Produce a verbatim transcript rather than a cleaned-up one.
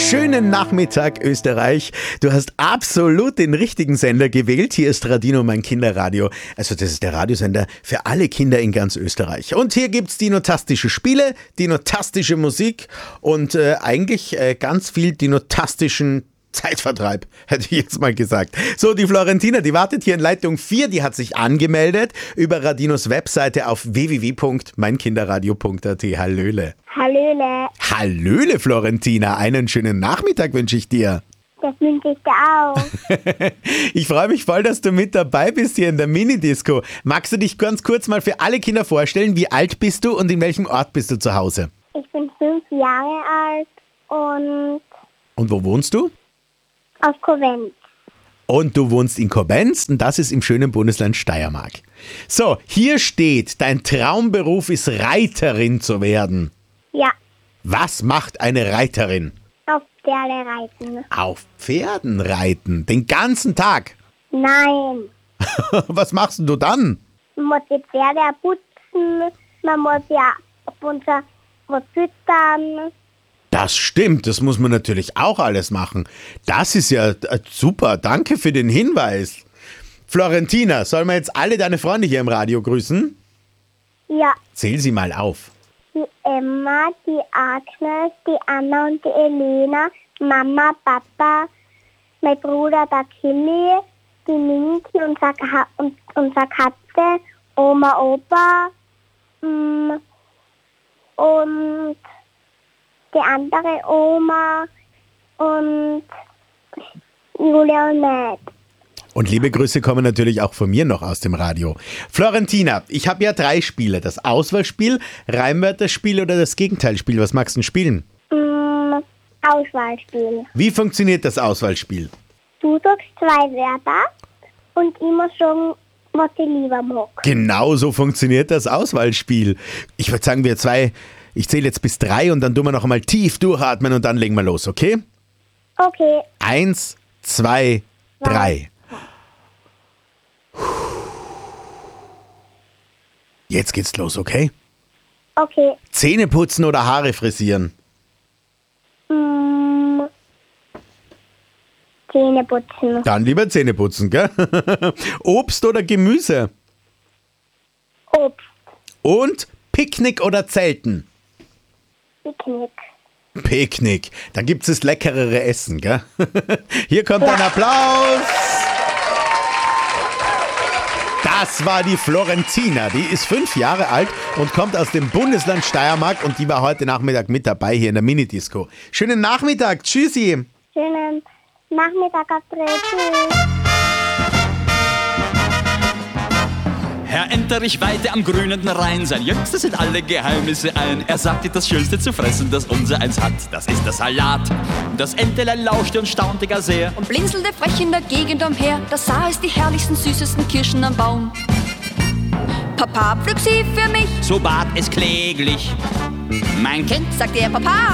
Schönen Nachmittag, Österreich. Du hast absolut den richtigen Sender gewählt. Hier ist Radino, mein Kinderradio. Also das ist der Radiosender für alle Kinder in ganz Österreich. Und hier gibt's dinotastische Spiele, dinotastische Musik und äh, eigentlich äh, ganz viel dinotastischen Zeitvertreib, hätte ich jetzt mal gesagt. So, die Florentina, die wartet hier in Leitung vier, die hat sich angemeldet über Radinos Webseite auf w w w punkt mein kinderradio punkt a t. Hallöle. Hallöle. Hallöle, Florentina. Einen schönen Nachmittag wünsche ich dir. Das wünsche ich dir auch. Ich freue mich voll, dass du mit dabei bist hier in der Minidisco. Magst du dich ganz kurz mal für alle Kinder vorstellen? Wie alt bist du und in welchem Ort bist du zu Hause? Ich bin fünf Jahre alt und Und wo wohnst du? auf Kovenz. Und du wohnst in Kobenz und das ist im schönen Bundesland Steiermark. So, hier steht, dein Traumberuf ist Reiterin zu werden. Ja, Was macht eine Reiterin? auf Pferde reiten. Auf Pferden reiten, den ganzen Tag. Nein, Was machst du dann? man muss die Pferde auch putzen, man muss ja ab und zu was füttern. Das stimmt, das muss man natürlich auch alles machen. Das ist ja äh, super, danke für den Hinweis. Florentina, sollen wir jetzt alle deine Freunde hier im Radio grüßen? Ja, Zähl sie mal auf. die Emma, die Agnes, die Anna und die Elena, Mama, Papa, mein Bruder, der Kimi, die Minki, unsere, Ka und, unsere Katze, Oma, Opa mm, und die andere Oma und Julia und Matt. Und liebe Grüße kommen natürlich auch von mir noch aus dem Radio. Florentina, ich habe ja drei Spiele. Das Auswahlspiel, Reimwörterspiel oder das Gegenteilspiel. Was magst du denn spielen? Mm, Auswahlspiel. Wie funktioniert das Auswahlspiel? Du sagst zwei Wörter und ich muss sagen, was ich lieber mag. Genau so funktioniert das Auswahlspiel. Ich würde sagen, wir zwei, ich zähle jetzt bis drei und dann tun wir noch einmal tief durchatmen und dann legen wir los, okay? Okay, Eins, zwei, drei. Jetzt geht's los, okay? okay. Zähne putzen oder Haare frisieren? Mm, Zähne putzen. Dann lieber Zähne putzen, gell? Obst oder Gemüse? Obst. Und Picknick oder Zelten? Picknick. Picknick. Dann gibt's das leckerere Essen, gell? Hier kommt ein Applaus. Das war die Florentina. Die ist fünf Jahre alt und kommt aus dem Bundesland Steiermark und die war heute Nachmittag mit dabei hier in der Minidisco. Schönen Nachmittag. Tschüssi. Schönen Nachmittag auf der Tschüss. Herr Enterich weite am grünen Rhein, sein Jüngstes sind alle Geheimnisse ein. Er sagte, das Schönste zu fressen, das unser eins hat, das ist der Salat. Das Entelein lauschte und staunte gar sehr. Und blinzelte frech in der Gegend umher, da sah es die herrlichsten, süßesten Kirschen am Baum. Papa, pflück sie für mich, So bat es kläglich. mein Kind, sagte er, Papa.